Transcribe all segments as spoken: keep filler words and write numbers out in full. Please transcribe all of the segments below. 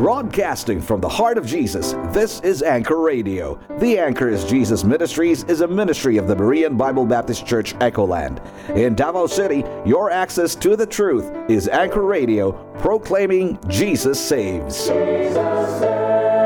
Broadcasting from the heart of Jesus, this is Anchor Radio. The Anchor is Jesus Ministries is a ministry of the Berean Bible Baptist Church, Echoland. In Davao City, your access to the truth is Anchor Radio, proclaiming Jesus saves. Jesus saves.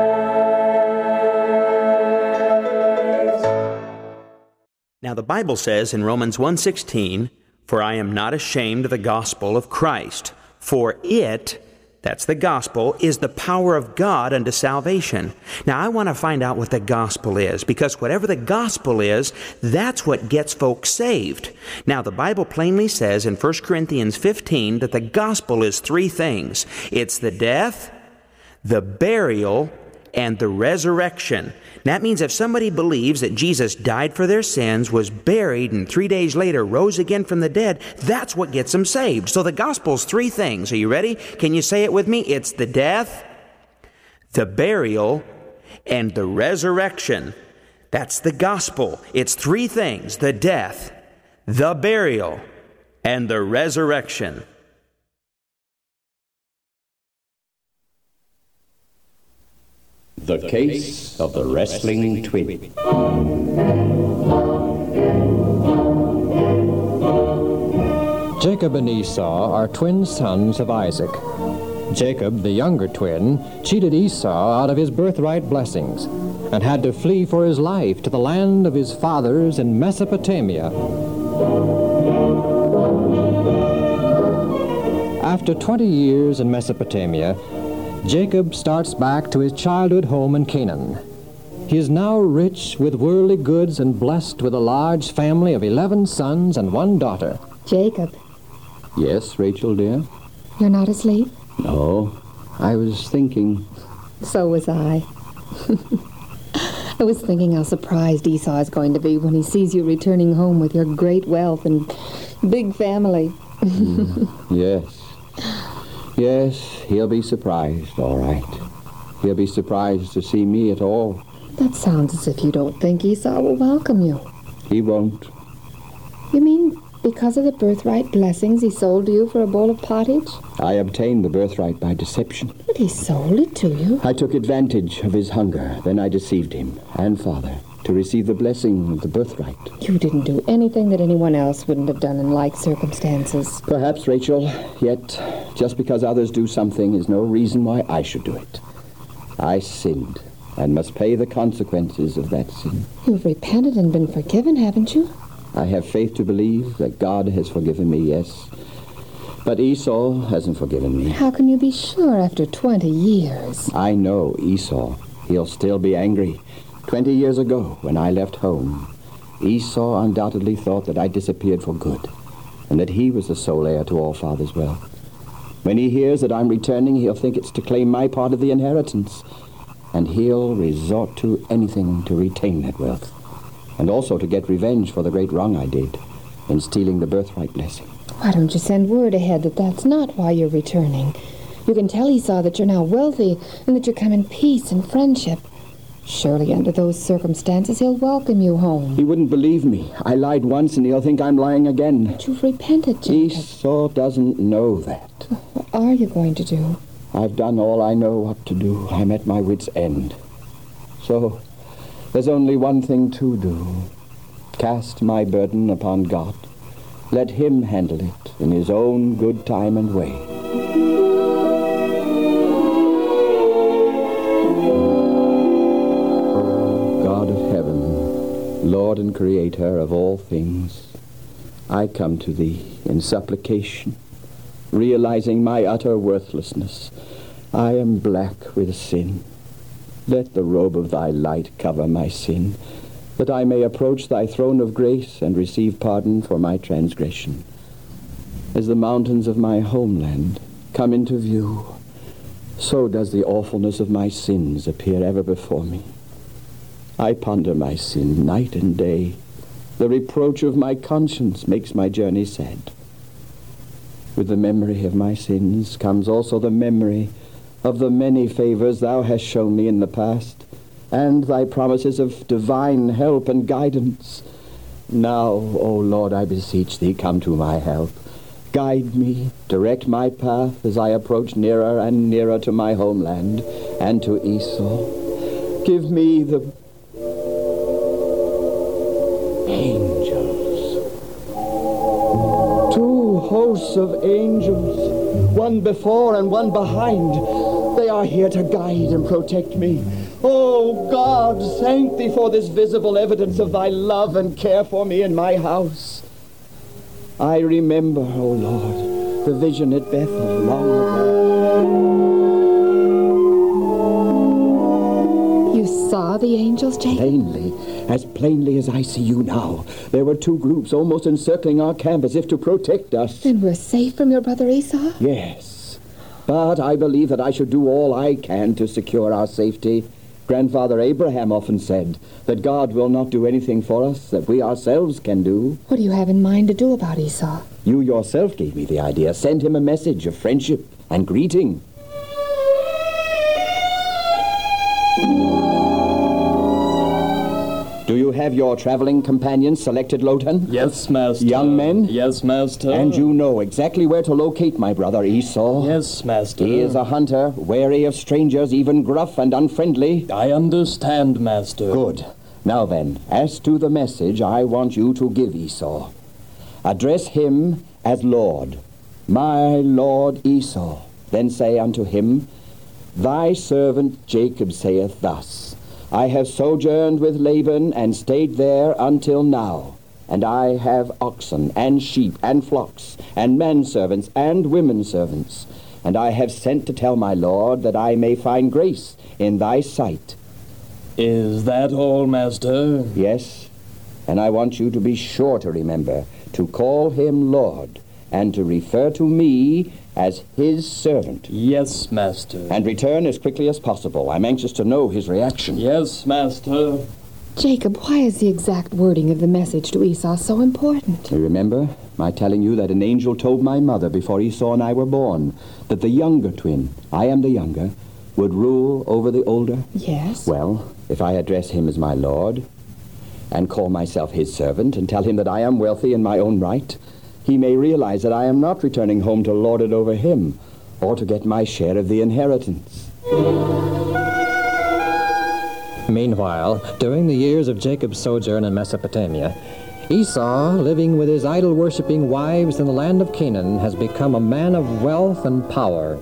Now the Bible says in Romans one sixteen, "For I am not ashamed of the gospel of Christ, for it," that's the gospel, "is the power of God unto salvation." Now, I want to find out what the gospel is, because whatever the gospel is, that's what gets folks saved. Now, the Bible plainly says in First Corinthians fifteen that the gospel is three things. It's the death, the burial, and the resurrection. That means if somebody believes that Jesus died for their sins, was buried, and three days later rose again from the dead, that's what gets them saved. So the gospel's three things. Are you ready? Can you say it with me? It's the death, the burial, and the resurrection. That's the gospel. It's three things: the death, the burial, and the resurrection. The Case of the Wrestling Twin. Jacob and Esau are twin sons of Isaac. Jacob, the younger twin, cheated Esau out of his birthright blessings and had to flee for his life to the land of his fathers in Mesopotamia. After twenty years in Mesopotamia, Jacob starts back to his childhood home in Canaan. He is now rich with worldly goods and blessed with a large family of eleven sons and one daughter. Jacob. Yes, Rachel, dear? You're not asleep? No, I was thinking. So was I. I was thinking how surprised Esau is going to be when he sees you returning home with your great wealth and big family. mm, yes. Yes, he'll be surprised, all right. He'll be surprised to see me at all. That sounds as if you don't think Esau will welcome you. He won't. You mean because of the birthright blessings he sold to you for a bowl of pottage? I obtained the birthright by deception. But he sold it to you. I took advantage of his hunger. Then I deceived him and father to receive the blessing of the birthright. You didn't do anything that anyone else wouldn't have done in like circumstances. Perhaps, Rachel, yet just because others do something is no reason why I should do it. I sinned and must pay the consequences of that sin. You've repented and been forgiven, haven't you? I have faith to believe that God has forgiven me, yes. But Esau hasn't forgiven me. How can you be sure after twenty years? I know Esau. He'll still be angry. Twenty years ago, when I left home, Esau undoubtedly thought that I disappeared for good, and that he was the sole heir to all father's wealth. When he hears that I'm returning, he'll think it's to claim my part of the inheritance, and he'll resort to anything to retain that wealth, and also to get revenge for the great wrong I did in stealing the birthright blessing. Why don't you send word ahead that that's not why you're returning? You can tell Esau that you're now wealthy and that you come in peace and friendship. Surely under those circumstances he'll welcome you home. He wouldn't believe me. I lied once and he'll think I'm lying again. But you've repented, Jacob. Esau doesn't know that. What are you going to do? I've done all I know what to do. I'm at my wit's end. So there's only one thing to do. Cast my burden upon God. Let him handle it in his own good time and way. God of heaven, Lord and Creator of all things, I come to thee in supplication, realizing my utter worthlessness. I am black with sin. Let the robe of thy light cover my sin, that I may approach thy throne of grace and receive pardon for my transgression. As the mountains of my homeland come into view, so does the awfulness of my sins appear ever before me. I ponder my sin night and day. The reproach of my conscience makes my journey sad. With the memory of my sins comes also the memory of the many favors thou hast shown me in the past, and thy promises of divine help and guidance. Now, O Lord, I beseech thee, come to my help. Guide me, direct my path as I approach nearer and nearer to my homeland and to Esau. Give me the angels. Two hosts of angels, one before and one behind. They are here to guide and protect me. Oh, God, thank thee for this visible evidence of thy love and care for me in my house. I remember, O Lord, the vision at Bethel long ago. You saw the angels, Jacob? Plainly, as plainly as I see you now. There were two groups almost encircling our camp as if to protect us. Then we're safe from your brother Esau? Yes, but I believe that I should do all I can to secure our safety. Grandfather Abraham often said that God will not do anything for us that we ourselves can do. What do you have in mind to do about Esau? You yourself gave me the idea. Send him a message of friendship and greeting. Do you have your traveling companions selected, Lotan? Yes, master. Young men? Yes, master. And you know exactly where to locate my brother Esau? Yes, master. He is a hunter, wary of strangers, even gruff and unfriendly. I understand, master. Good. Now then, as to the message I want you to give Esau. Address him as Lord, my Lord Esau. Then say unto him, Thy servant Jacob saith thus, I have sojourned with Laban and stayed there until now, and I have oxen and sheep and flocks and menservants and women servants, and I have sent to tell my Lord that I may find grace in thy sight. Is that all, master? Yes, and I want you to be sure to remember to call him Lord and to refer to me as his servant. Yes, master. And return as quickly as possible. I'm anxious to know his reaction. Yes, master. Jacob, why is the exact wording of the message to Esau so important? You remember my telling you that an angel told my mother before Esau and I were born that the younger twin, I am the younger, would rule over the older? Yes. Well, if I address him as my lord and call myself his servant and tell him that I am wealthy in my own right, he may realize that I am not returning home to lord it over him or to get my share of the inheritance. Meanwhile, during the years of Jacob's sojourn in Mesopotamia, Esau, living with his idol-worshipping wives in the land of Canaan, has become a man of wealth and power.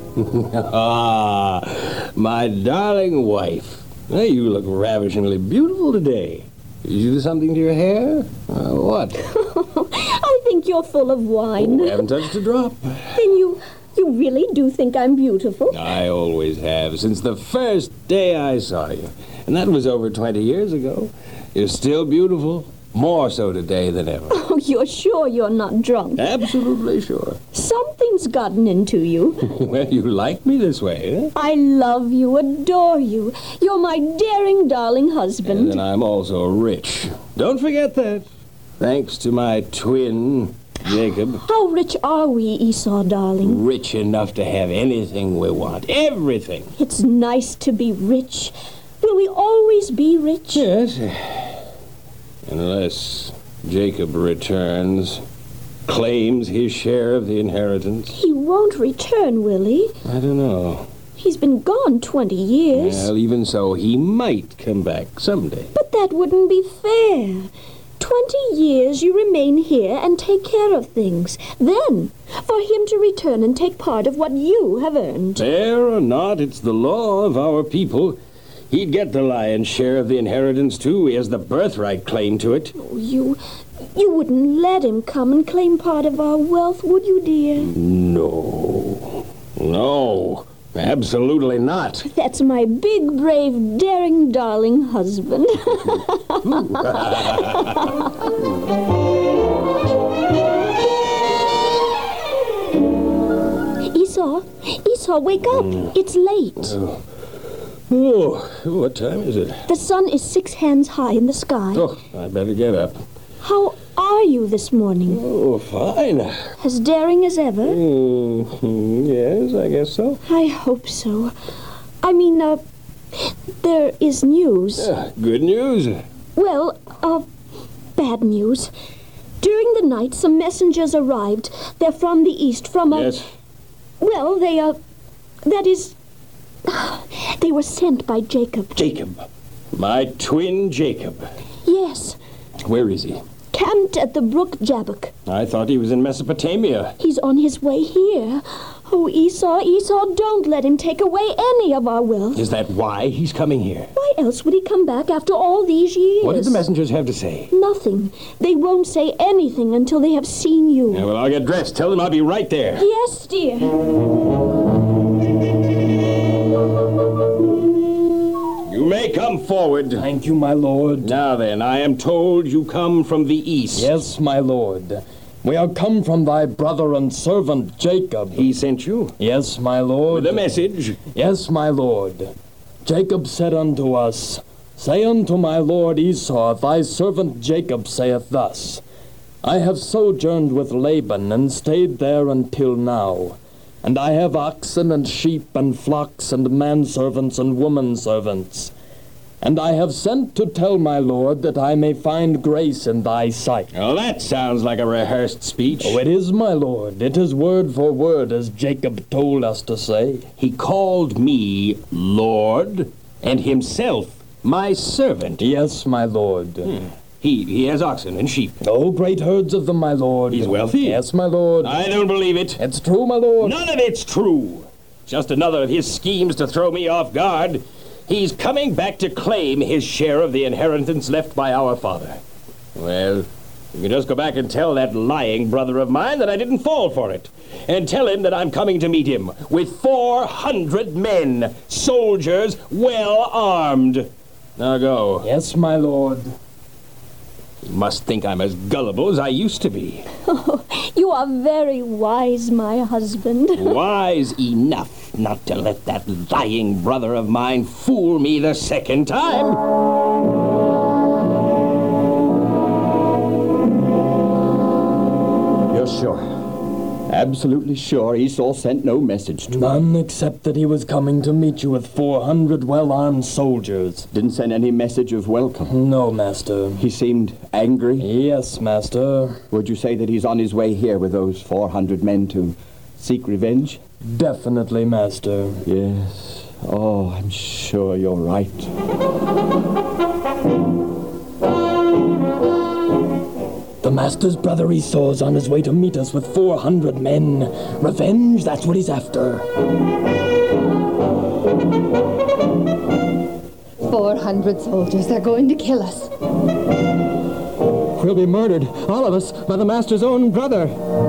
Ah, my darling wife. Hey, you look ravishingly beautiful today. Did you do something to your hair? Uh, what? I think you're full of wine. Oh, I haven't touched a drop. Then you, you really do think I'm beautiful? I always have, since the first day I saw you. And that was over twenty years ago. You're still beautiful. More so today than ever. Oh, you're sure you're not drunk? Absolutely sure. Something's gotten into you. Well, you like me this way, eh? I love you, adore you. You're my daring, darling husband. And I'm also rich. Don't forget that. Thanks to my twin, Jacob. How rich are we, Esau, darling? Rich enough to have anything we want. Everything. It's nice to be rich. Will we always be rich? Yes. Unless Jacob returns, claims his share of the inheritance. He won't return, will he? I don't know. He's been gone twenty years. Well, even so, he might come back someday. But that wouldn't be fair. Twenty years you remain here and take care of things. Then, for him to return and take part of what you have earned. Fair or not, it's the law of our people. He'd get the lion's share of the inheritance, too. He has the birthright claim to it. Oh, you... you wouldn't let him come and claim part of our wealth, would you, dear? No. No. Absolutely not. That's my big, brave, daring, darling husband. Esau, Esau, wake up. Mm. It's late. Oh. Oh, what time is it? The sun is six hands high in the sky. Oh, I better get up. How are you this morning? Oh, fine. As daring as ever? Mm, yes, I guess so. I hope so. I mean, uh, there is news. Yeah, good news. Well, uh, bad news. During the night, some messengers arrived. They're from the east, from a... Yes. Well, they are... That is... They were sent by Jacob. Jacob. My twin Jacob. Yes. Where is he? Camped at the brook Jabbok. I thought he was in Mesopotamia. He's on his way here. Oh, Esau, Esau, don't let him take away any of our wealth. Is that why he's coming here? Why else would he come back after all these years? What did the messengers have to say? Nothing. They won't say anything until they have seen you. Yeah, well, I'll get dressed. Tell them I'll be right there. Yes, dear. You may come forward. Thank you, my lord. Now then, I am told you come from the east. Yes, my lord. We are come from thy brother and servant Jacob. He sent you? Yes, my lord. With a message? Yes, my lord. Jacob said unto us, Say unto my lord Esau, thy servant Jacob saith thus, I have sojourned with Laban, and stayed there until now. And I have oxen and sheep and flocks and manservants and womanservants. And I have sent to tell my lord that I may find grace in thy sight. Well, that sounds like a rehearsed speech. Oh, it is, my lord. It is word for word as Jacob told us to say. He called me Lord, and himself my servant. Yes, my lord. Hmm. He, he has oxen and sheep. Oh, great herds of them, my lord. He's wealthy? Yes, my lord. I don't believe it. It's true, my lord. None of it's true. Just another of his schemes to throw me off guard. He's coming back to claim his share of the inheritance left by our father. Well, you can just go back and tell that lying brother of mine that I didn't fall for it. And tell him that I'm coming to meet him with four hundred men, soldiers, well armed. Now go. Yes, my lord. You must think I'm as gullible as I used to be. Oh, you are very wise, my husband. Wise enough not to let that lying brother of mine fool me the second time. You're sure? Absolutely sure Esau sent no message to None except that he was coming to meet you with four hundred well-armed soldiers. Didn't send any message of welcome. No, master. He seemed angry. Yes, master. Would you say that he's on his way here with those four hundred men to seek revenge? Definitely, master. Yes. Oh, I'm sure you're right. The master's brother Esau's on his way to meet us with four hundred men. Revenge, that's what he's after. Four hundred soldiers are going to kill us. We'll be murdered, all of us, by the master's own brother.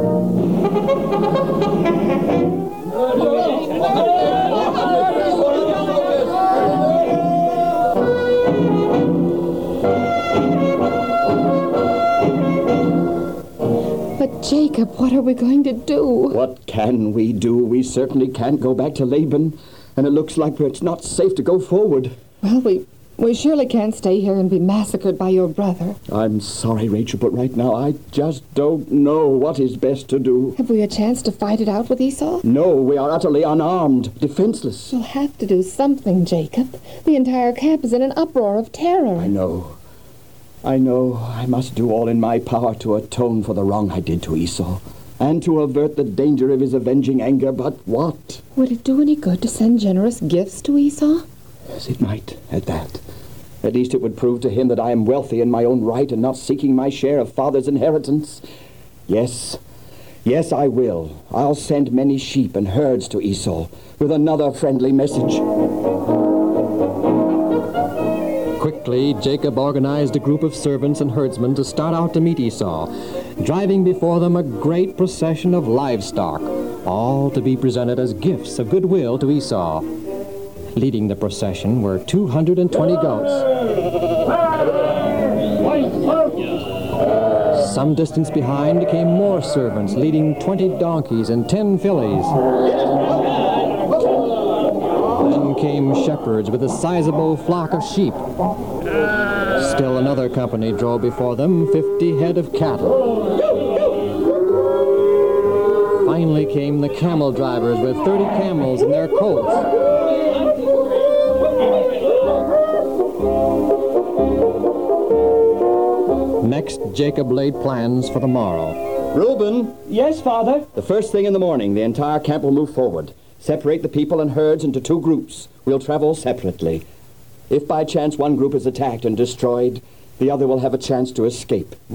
But Jacob, what are we going to do? What can we do? We certainly can't go back to Laban, and it looks like it's not safe to go forward. Well, we we surely can't stay here and be massacred by your brother. I'm sorry, Rachel, but right now I just don't know what is best to do. Have we a chance to fight it out with Esau? No, we are utterly unarmed, defenseless. We'll have to do something, Jacob. The entire camp is in an uproar of terror. I know. I know I must do all in my power to atone for the wrong I did to Esau, and to avert the danger of his avenging anger, but what? Would it do any good to send generous gifts to Esau? Yes, it might, at that. At least it would prove to him that I am wealthy in my own right and not seeking my share of father's inheritance. Yes, yes, I will. I'll send many sheep and herds to Esau with another friendly message. Quickly, Jacob organized a group of servants and herdsmen to start out to meet Esau, driving before them a great procession of livestock, all to be presented as gifts of goodwill to Esau. Leading the procession were two hundred twenty goats. Some distance behind came more servants leading twenty donkeys and ten fillies. Then came shepherds with a sizable flock of sheep. Still another company drove before them fifty head of cattle. Finally came the camel drivers with thirty camels in their colts. Next, Jacob laid plans for the morrow. Reuben, Yes, Father? the first thing in the morning, the entire camp will move forward. Separate the people and herds into two groups. We'll travel separately. If by chance one group is attacked and destroyed, the other will have a chance to escape.